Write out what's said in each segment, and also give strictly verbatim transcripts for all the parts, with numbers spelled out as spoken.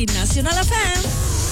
Nasional F M.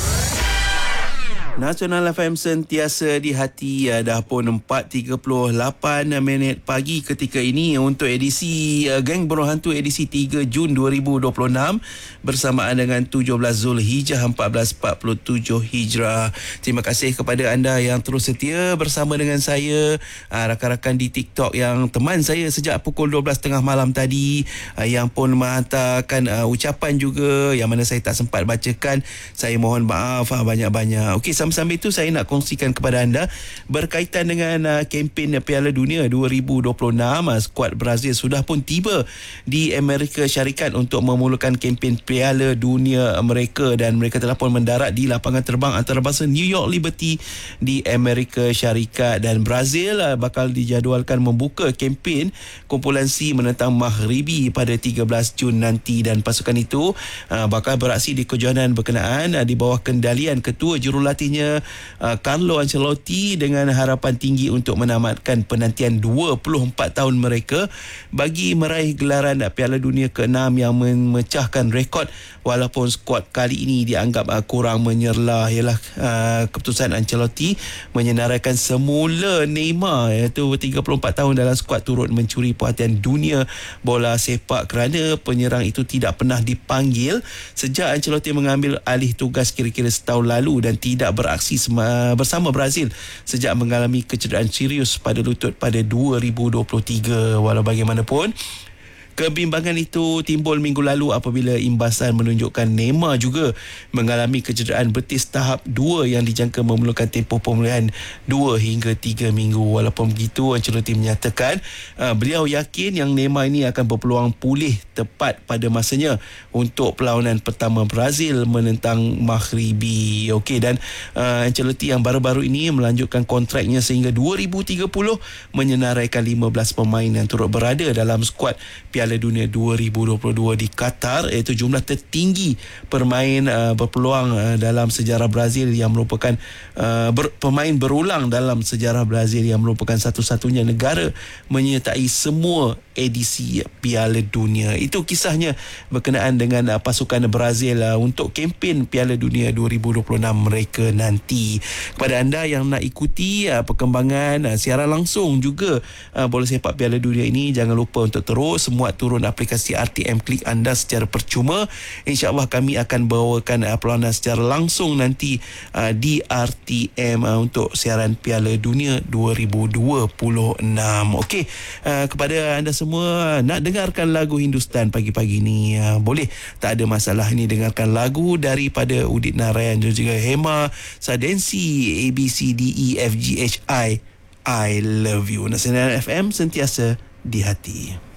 Nasional F M sentiasa di hati. Dah pun empat tiga puluh lapan minit pagi ketika ini untuk edisi uh, Geng Buruh Hantu edisi tiga Jun dua ribu dua puluh enam bersamaan dengan tujuh belas Zulhijjah seribu empat ratus empat puluh tujuh Hijrah. Terima kasih kepada anda yang terus setia bersama dengan saya, uh, rakan-rakan di TikTok yang teman saya sejak pukul dua belas tiga puluh malam tadi, uh, yang pun menghantarkan uh, ucapan juga yang mana saya tak sempat bacakan. Saya mohon maaf uh, banyak-banyak. Okey, sambil itu saya nak kongsikan kepada anda berkaitan dengan uh, kempen Piala Dunia dua ribu dua puluh enam. Uh, skuad Brazil sudah pun tiba di Amerika Syarikat untuk memulakan kempen Piala Dunia mereka, dan mereka telah pun mendarat di lapangan terbang antarabangsa New York Liberty di Amerika Syarikat, dan Brazil uh, bakal dijadualkan membuka kempen kumpulan C menentang Maghribi pada tiga belas Jun nanti, dan pasukan itu uh, bakal beraksi di kejohanan berkenaan uh, di bawah kendalian ketua jurulatihnya Uh, Carlo Ancelotti dengan harapan tinggi untuk menamatkan penantian dua puluh empat tahun mereka bagi meraih gelaran uh, Piala Dunia keenam yang memecahkan rekod, walaupun skuad kali ini dianggap uh, kurang menyerlah. Ialah uh, keputusan Ancelotti menyenaraikan semula Neymar, iaitu tiga puluh empat tahun dalam skuad, turut mencuri perhatian dunia bola sepak kerana penyerang itu tidak pernah dipanggil sejak Ancelotti mengambil alih tugas kira-kira setahun lalu dan tidak ber beraksi bersama Brazil sejak mengalami kecederaan serius pada lutut pada dua ribu dua puluh tiga. Walau bagaimanapun, kebimbangan itu timbul minggu lalu apabila imbasan menunjukkan Neymar juga mengalami kecederaan betis tahap dua yang dijangka memerlukan tempoh pemulihan dua hingga tiga minggu. Walaupun begitu, Ancelotti menyatakan uh, beliau yakin yang Neymar ini akan berpeluang pulih tepat pada masanya untuk perlawanan pertama Brazil menentang Maghribi. Okey, dan uh, Ancelotti yang baru-baru ini melanjutkan kontraknya sehingga dua ribu tiga puluh menyenaraikan lima belas pemain yang turut berada dalam skuad Piala Dunia dua ribu dua puluh dua di Qatar, iaitu jumlah tertinggi pemain uh, berpeluang uh, dalam sejarah Brazil yang merupakan uh, ber, pemain berulang dalam sejarah Brazil yang merupakan satu-satunya negara menyertai semua edisi Piala Dunia. Itu kisahnya berkenaan dengan uh, pasukan Brazil uh, untuk kempen Piala Dunia dua ribu dua puluh enam mereka nanti. Kepada anda yang nak ikuti uh, perkembangan uh, siaran langsung juga uh, bola sepak Piala Dunia ini, jangan lupa untuk terus semua turun aplikasi R T M Klik anda secara percuma. InsyaAllah kami akan bawakan uh, perlawanan secara langsung nanti uh, di R T M uh, untuk siaran Piala Dunia dua ribu dua puluh enam. Okey, uh, kepada anda semua nak dengarkan lagu Hindustan pagi-pagi ni, uh, boleh, tak ada masalah. Ini dengarkan lagu daripada Udit Narayan dan juga Hema Sadensi, A B C D E F G H I I Love You. Nasional F M sentiasa di hati.